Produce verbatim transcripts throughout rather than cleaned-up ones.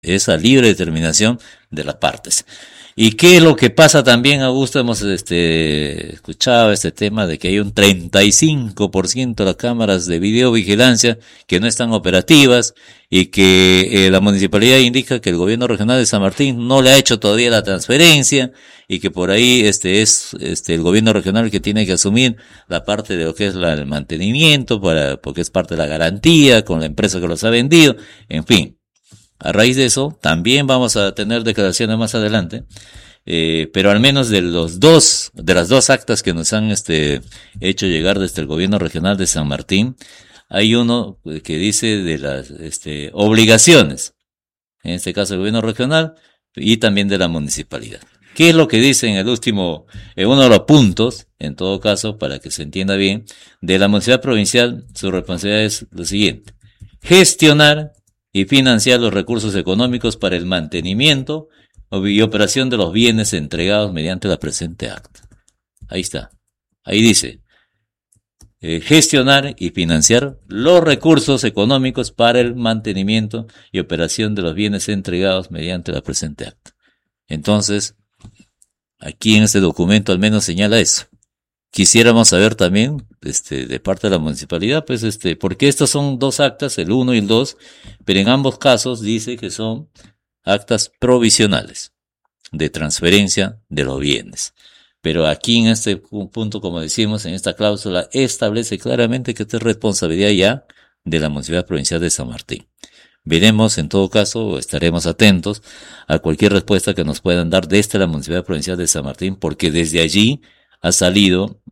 esa libre determinación de las partes. ¿Y qué es lo que pasa también, Augusto? Hemos este, escuchado este tema de que hay un treinta y cinco por ciento de las cámaras de videovigilancia que no están operativas y que eh, la municipalidad indica que el gobierno regional de San Martín no le ha hecho todavía la transferencia y que por ahí este es este el gobierno regional que tiene que asumir la parte de lo que es la, el mantenimiento para porque es parte de la garantía con la empresa que los ha vendido, en fin. A raíz de eso, también vamos a tener declaraciones más adelante, eh, pero al menos de los dos, de las dos actas que nos han este, hecho llegar desde el gobierno regional de San Martín, hay uno que dice de las este, obligaciones, en este caso el gobierno regional, y también de la municipalidad. ¿Qué es lo que dice en el último, en uno de los puntos, en todo caso, para que se entienda bien, de la municipalidad provincial? Su responsabilidad es lo siguiente: gestionar y financiar los recursos económicos para el mantenimiento y operación de los bienes entregados mediante la presente acta. Ahí está. Ahí dice, eh, gestionar y financiar los recursos económicos para el mantenimiento y operación de los bienes entregados mediante la presente acta. Entonces, aquí en este documento al menos señala eso. Quisiéramos saber también, este, de parte de la municipalidad, pues, este, porque estas son dos actas, el uno y el dos, pero en ambos casos dice que son actas provisionales de transferencia de los bienes. Pero aquí en este punto, como decimos, en esta cláusula, establece claramente que esta es responsabilidad ya de la Municipalidad Provincial de San Martín. Veremos, en todo caso, estaremos atentos a cualquier respuesta que nos puedan dar desde la Municipalidad Provincial de San Martín, porque desde allí ha salido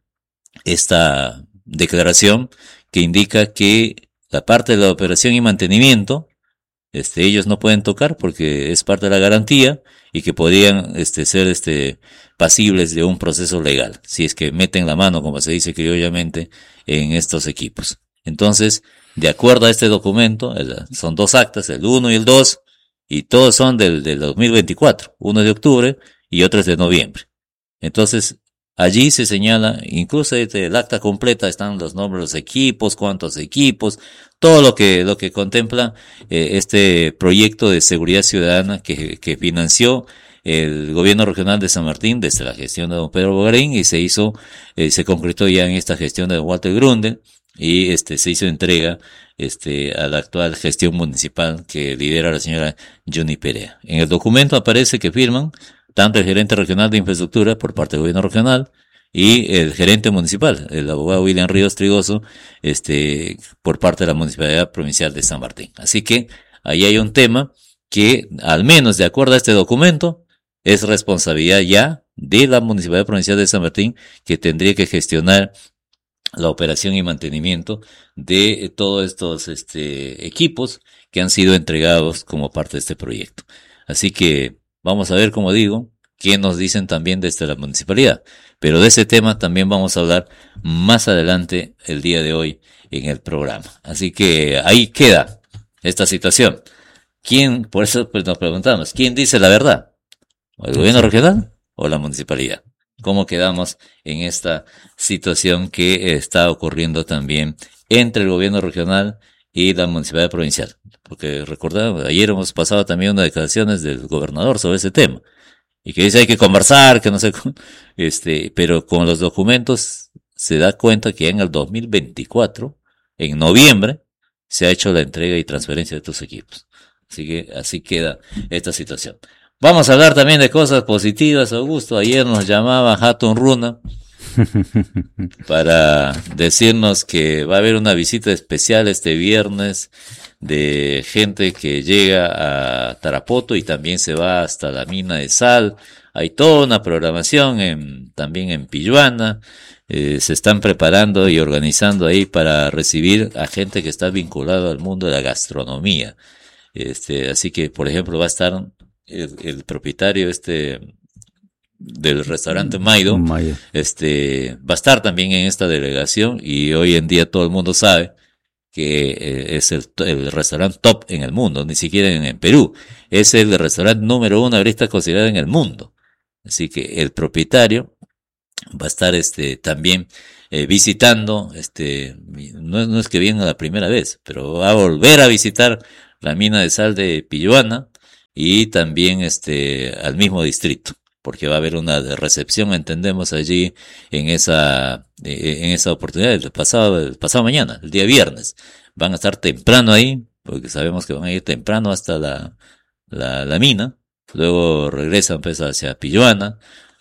esta declaración que indica que la parte de la operación y mantenimiento, este, ellos no pueden tocar porque es parte de la garantía y que podrían, este, ser, este, pasibles de un proceso legal, si es que meten la mano, como se dice criollamente, en estos equipos. Entonces, de acuerdo a este documento, son dos actas, el uno y el dos, y todos son del, del dos mil veinticuatro, uno es de octubre y otro es de noviembre. Entonces, allí se señala, incluso desde el acta completa están los nombres de los equipos, cuántos equipos, todo lo que, lo que contempla eh, este proyecto de seguridad ciudadana que, que financió el gobierno regional de San Martín desde la gestión de don Pedro Bogarín y se hizo, eh, se concretó ya en esta gestión de don Walter Grundel y este, se hizo entrega, este, a la actual gestión municipal que lidera la señora Juni Perea. En el documento aparece que firman tanto el gerente regional de infraestructura por parte del gobierno regional y el gerente municipal, el abogado William Ríos Trigoso, este, por parte de la Municipalidad Provincial de San Martín. Así que ahí hay un tema que, al menos de acuerdo a este documento, es responsabilidad ya de la Municipalidad Provincial de San Martín, que tendría que gestionar la operación y mantenimiento de todos estos este, equipos que han sido entregados como parte de este proyecto. Así que vamos a ver, como digo, qué nos dicen también desde la municipalidad. Pero de ese tema también vamos a hablar más adelante el día de hoy en el programa. Así que ahí queda esta situación. ¿Quién, por eso pues nos preguntamos, quién dice la verdad? ¿O el gobierno regional o la municipalidad? ¿Cómo quedamos en esta situación que está ocurriendo también entre el gobierno regional y la municipalidad provincial? Porque recordamos, ayer hemos pasado también unas declaraciones del gobernador sobre ese tema. Y que dice hay que conversar, que no sé, este, pero con los documentos se da cuenta que en el dos mil veinticuatro, en noviembre, se ha hecho la entrega y transferencia de estos equipos. Así que así queda esta situación. Vamos a hablar también de cosas positivas, Augusto. Ayer nos llamaba Hatun Runa para decirnos que va a haber una visita especial este viernes de gente que llega a Tarapoto y también se va hasta la mina de sal. Hay toda una programación en, también en Pilluana. Eh, se están preparando y organizando ahí para recibir a gente que está vinculada al mundo de la gastronomía. Este, así que, por ejemplo, va a estar el, el propietario este del restaurante Maido, Maido, este, va a estar también en esta delegación y hoy en día todo el mundo sabe que eh, es el, el restaurante top en el mundo, ni siquiera en, en Perú, es el restaurante número uno ahorita considerado en el mundo. Así que el propietario va a estar este también eh, visitando, este, no, no es que venga la primera vez, pero va a volver a visitar la mina de sal de Pilluana y también este al mismo distrito, porque va a haber una recepción, entendemos, allí en esa en esa oportunidad, el pasado, el pasado mañana, el día viernes. Van a estar temprano ahí, porque sabemos que van a ir temprano hasta la, la, la mina, luego regresan pues hacia Pilluana,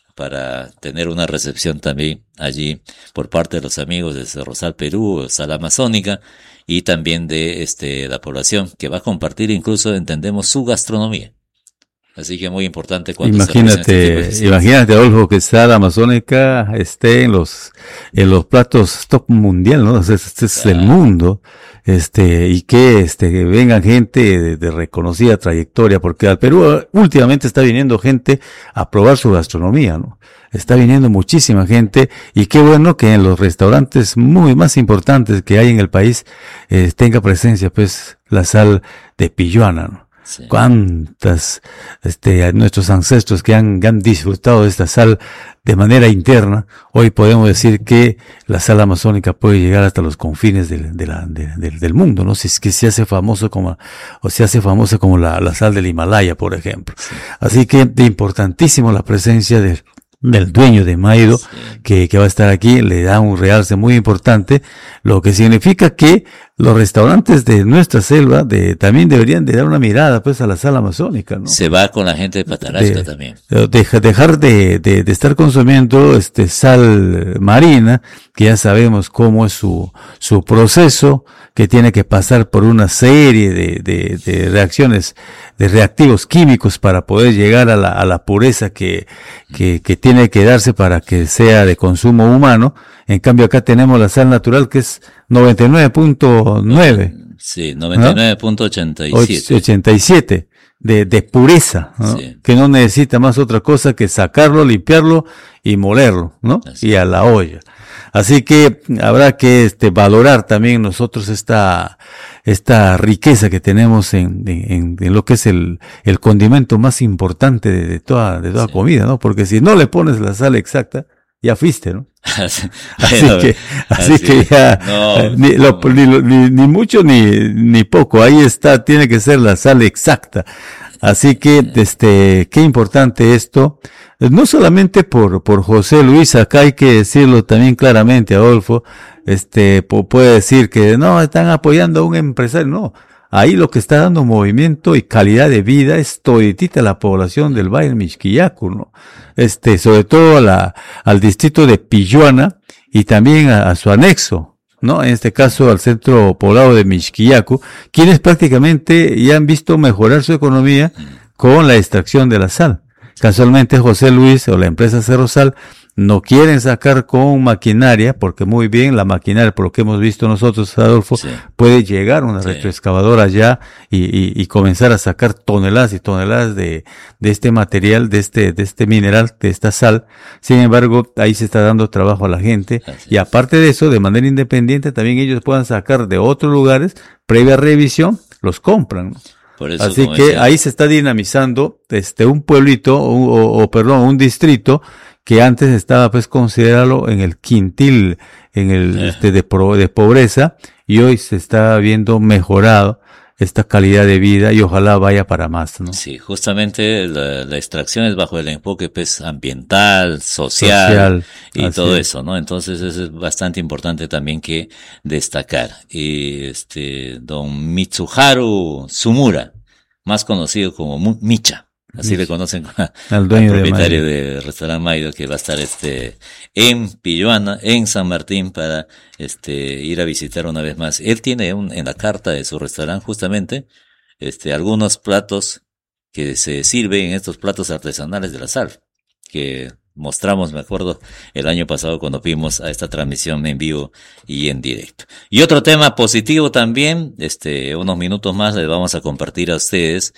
para tener una recepción también allí por parte de los amigos de Cerrosal Perú, Sala Amazónica, y también de este la población que va a compartir incluso, entendemos, su gastronomía. Así que muy importante cuando imagínate, se imagínate, Adolfo, que Sala Amazónica esté en los, en los platos top mundial, ¿no? Este, este es ah. el mundo, este, y que, este, que vengan gente de, de reconocida trayectoria, porque al Perú últimamente está viniendo gente a probar su gastronomía, ¿no? Está viniendo muchísima gente, y qué bueno que en los restaurantes muy más importantes que hay en el país, eh, tenga presencia, pues, la sal de Pilluana, ¿no? Sí. Cuántas, este, nuestros ancestros que han, que han disfrutado de esta sal de manera interna, hoy podemos decir que la sal amazónica puede llegar hasta los confines del, de la, de, del, del mundo, ¿no? Si es que se hace famoso como, o se hace famosa como la, la sal del Himalaya, por ejemplo. Sí. Así que de importantísimo la presencia de, del dueño de Maido, sí. que, que va a estar aquí, le da un realce muy importante, lo que significa que los restaurantes de nuestra selva de, también deberían de dar una mirada pues a la sal amazónica, ¿no? Se va con la gente de Patarasca de, también. De, de, dejar de, de, de estar consumiendo este sal marina, que ya sabemos cómo es su, su proceso, que tiene que pasar por una serie de, de, de reacciones, de reactivos químicos para poder llegar a la, a la pureza que, que, que tiene que darse para que sea de consumo humano. En cambio acá tenemos la sal natural que es noventa y nueve punto nueve. Sí, noventa y nueve punto ochenta y siete. ochenta y siete de, de pureza, ¿no? Sí. Que no necesita más otra cosa que sacarlo, limpiarlo y molerlo, ¿no? Así. Y a la olla. Así que habrá que este, valorar también nosotros esta, esta riqueza que tenemos en, en, en lo que es el, el condimento más importante de, de toda, de toda sí. comida, ¿no? Porque si no le pones la sal exacta, ya fuiste, ¿no? así bueno, que, así, así que ya, no, ni, no. Lo, ni, ni, ni mucho ni, ni poco, ahí está, tiene que ser la sal exacta. Así que, este, qué importante esto, no solamente por, por José Luis, acá hay que decirlo también claramente, Adolfo, este, puede decir que no, están apoyando a un empresario, no. Ahí lo que está dando movimiento y calidad de vida es toditita la población del Valle del Mixquiacu, ¿no? Este, sobre todo a la, al distrito de Pilluana y también a, a su anexo, ¿no? En este caso al centro poblado de Mixquiacu, quienes prácticamente ya han visto mejorar su economía con la extracción de la sal. Casualmente José Luis o la empresa Cerrosal no quieren sacar con maquinaria, porque muy bien la maquinaria, por lo que hemos visto nosotros, Adolfo, sí. puede llegar una sí. retroexcavadora allá y, y, y comenzar a sacar toneladas y toneladas de, de este material, de este, de este mineral, de esta sal. Sin embargo, ahí se está dando trabajo a la gente. Así y aparte de eso, de manera independiente, también ellos puedan sacar de otros lugares, previa revisión, los compran, ¿no? Por eso, así que decía, ahí se está dinamizando este un pueblito o, o, o perdón, un distrito que antes estaba pues considerarlo en el quintil, en el eh. este de, pro, de pobreza, y hoy se está viendo mejorado esta calidad de vida y ojalá vaya para más, ¿no? Sí, justamente la, la extracción es bajo el enfoque pues ambiental, social, social y todo es. Eso, ¿no? Entonces eso es bastante importante también que destacar. Y este, don Mitsuharu Sumura, más conocido como Micha. Así Micha. Le conocen a, al dueño al propietario de del restaurante Maido, que va a estar este en Pilluana, en San Martín, para este ir a visitar una vez más. Él tiene un, en la carta de su restaurante justamente este algunos platos que se sirven en estos platos artesanales de la sal, que mostramos, me acuerdo, el año pasado cuando vimos a esta transmisión en vivo y en directo. Y otro tema positivo también, este unos minutos más les vamos a compartir a ustedes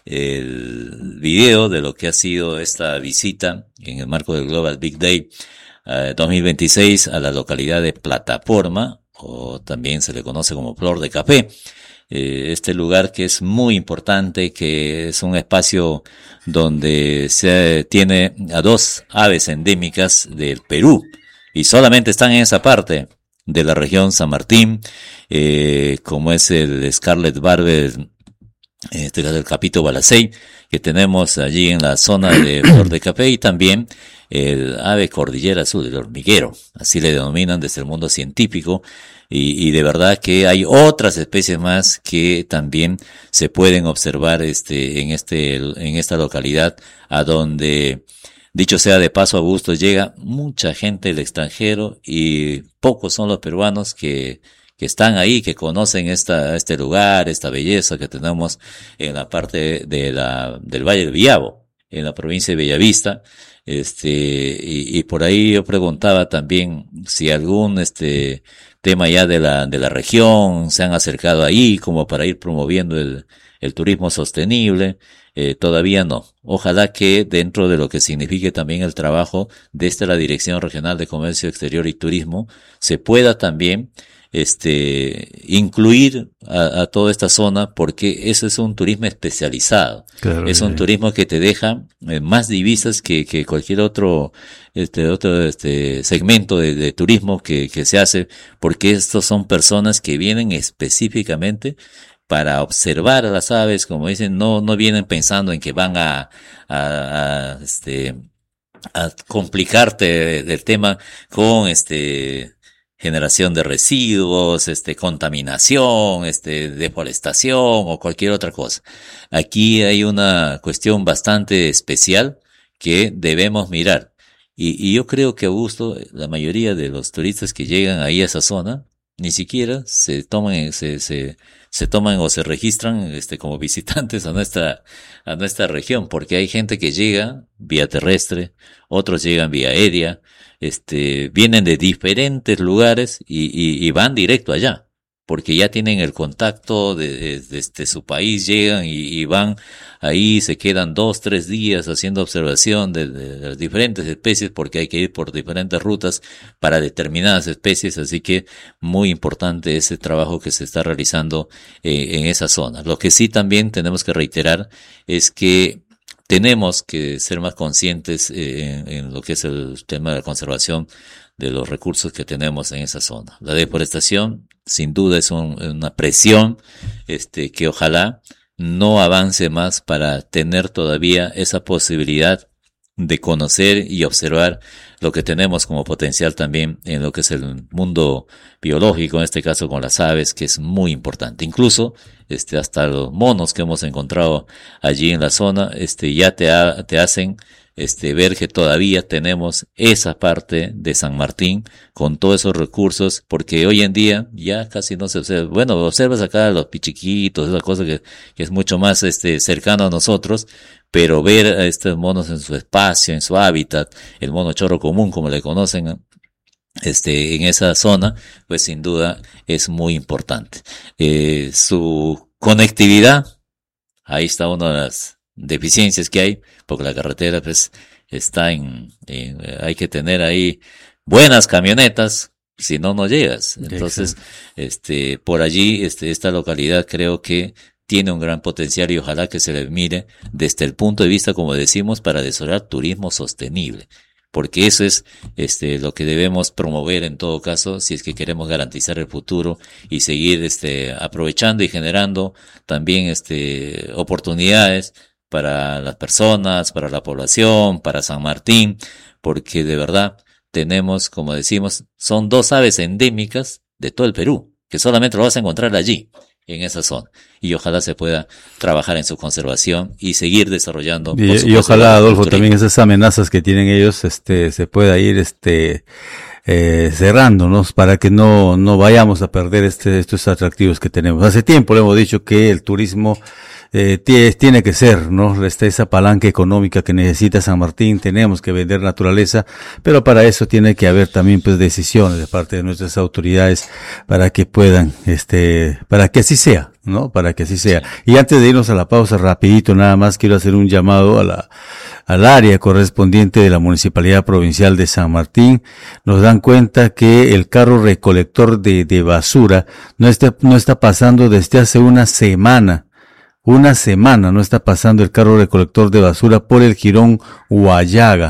el video de lo que ha sido esta visita en el marco del Global Big Day uh, dos mil veintiséis a la localidad de Plataforma, o también se le conoce como Flor de Café. Eh, este lugar que es muy importante, que es un espacio donde se tiene a dos aves endémicas del Perú y solamente están en esa parte de la región San Martín, eh, como es el Scarlet Barber en este caso el Capito Balasey, que tenemos allí en la zona de Flor de Café, y también el ave cordillera azul, el hormiguero, así le denominan desde el mundo científico, y, y de verdad que hay otras especies más que también se pueden observar este, en este, en esta localidad, a donde, dicho sea de paso, Augusto, llega mucha gente del extranjero y pocos son los peruanos que que están ahí, que conocen esta, este lugar, esta belleza que tenemos en la parte de la, del Valle del Viabo, en la provincia de Bellavista. Este, y, y por ahí yo preguntaba también si algún, este, tema ya de la, de la región se han acercado ahí como para ir promoviendo el, el turismo sostenible. Eh, todavía no. Ojalá que dentro de lo que signifique también el trabajo desde la Dirección Regional de Comercio Exterior y Turismo, se pueda también este, incluir a, a toda esta zona, porque ese es un turismo especializado. Claro, es un sí. turismo que te deja eh, más divisas que, que cualquier otro, este, otro, este, segmento de, de turismo que, que se hace, porque estos son personas que vienen específicamente para observar a las aves, como dicen, no, no vienen pensando en que van a, a, a este, a complicarte del tema con este, generación de residuos, este, contaminación, este, deforestación o cualquier otra cosa. Aquí hay una cuestión bastante especial que debemos mirar. Y, y yo creo que, Augusto, la mayoría de los turistas que llegan ahí a esa zona, ni siquiera se toman, se, se, se toman o se registran, este, como visitantes a nuestra, a nuestra región, porque hay gente que llega vía terrestre, otros llegan vía aérea, este, vienen de diferentes lugares y, y, y van directo allá, porque ya tienen el contacto de, de, de este, su país, llegan y, y van ahí, se quedan dos, tres días haciendo observación de, de, de las diferentes especies, porque hay que ir por diferentes rutas para determinadas especies, así que muy importante ese trabajo que se está realizando eh, en esa zona. Lo que sí también tenemos que reiterar es que tenemos que ser más conscientes eh, en, en lo que es el tema de la conservación de los recursos que tenemos en esa zona. La deforestación, sin duda, es un, una presión, este, que ojalá no avance más para tener todavía esa posibilidad de conocer y observar lo que tenemos como potencial también en lo que es el mundo biológico, en este caso con las aves, que es muy importante. Incluso, este, hasta los monos que hemos encontrado allí en la zona, este, ya te, ha, te hacen, este, ver que todavía tenemos esa parte de San Martín con todos esos recursos, porque hoy en día ya casi no se observa. Bueno, observas acá los pichiquitos, esa cosa que, que es mucho más, este, cercano a nosotros, pero ver a estos monos en su espacio, en su hábitat, el mono chorro común, como le conocen, este, en esa zona, pues sin duda es muy importante. Eh, su conectividad, ahí está una de las deficiencias que hay, porque la carretera pues está en, en hay que tener ahí buenas camionetas, si no, no llegas. Entonces, exacto. este, por allí, este, esta localidad creo que tiene un gran potencial y ojalá que se le mire desde el punto de vista, como decimos, para desarrollar turismo sostenible. Porque eso es, este, lo que debemos promover en todo caso, si es que queremos garantizar el futuro y seguir, este, aprovechando y generando también, este, oportunidades para las personas, para la población, para San Martín, porque de verdad tenemos, como decimos, son dos aves endémicas de todo el Perú, que solamente lo vas a encontrar allí, en esa zona, y ojalá se pueda trabajar en su conservación y seguir desarrollando. Y, supuesto, y ojalá, Adolfo, también esas amenazas que tienen ellos, este, se pueda ir, este, eh, cerrándonos para que no, no vayamos a perder este, estos atractivos que tenemos. Hace tiempo le hemos dicho que el turismo Eh, tiene que ser, ¿no? Esta, esa palanca económica que necesita San Martín, tenemos que vender naturaleza, pero para eso tiene que haber también, pues, decisiones de parte de nuestras autoridades para que puedan, este, para que así sea, ¿no? Para que así sea. Y antes de irnos a la pausa, rapidito, nada más quiero hacer un llamado a la, al área correspondiente de la Municipalidad Provincial de San Martín. Nos dan cuenta que el carro recolector de, de basura no está, no está pasando desde hace una semana. Una semana no está pasando el carro recolector de basura por el jirón Huallaga.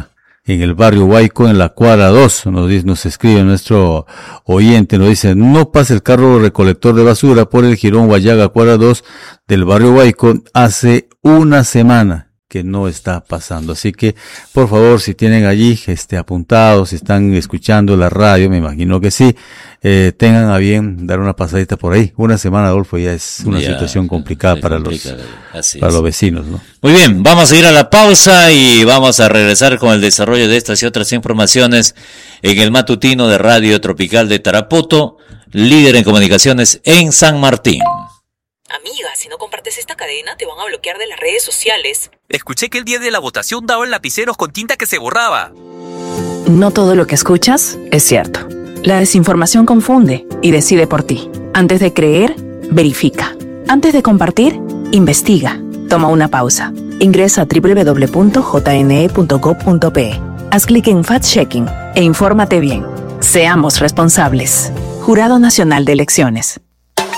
en el barrio Huayco, en la cuadra dos, nos dice, nos escribe nuestro oyente, nos dice, no pasa el carro recolector de basura por el jirón Guayaga, cuadra dos del barrio Huayco, hace una semana que no está pasando. Así que, por favor, si tienen allí, este, apuntados, si están escuchando la radio, me imagino que sí, eh, tengan a bien dar una pasadita por ahí. Una semana, Adolfo, ya es una ya, situación complicada para los, para los vecinos, ¿no? Muy bien, vamos a ir a la pausa y vamos a regresar con el desarrollo de estas y otras informaciones en el matutino de Radio Tropical de Tarapoto, líder en comunicaciones en San Martín. Amiga, si no compartes esta cadena, te van a bloquear de las redes sociales. Escuché que el día de la votación daban lapiceros con tinta que se borraba. No todo lo que escuchas es cierto. La desinformación confunde y decide por ti. Antes de creer, verifica. Antes de compartir, investiga. Toma una pausa. Ingresa a doble u doble u doble u punto j n e punto gob punto pe. Haz clic en Fact-Checking e infórmate bien. Seamos responsables. Jurado Nacional de Elecciones.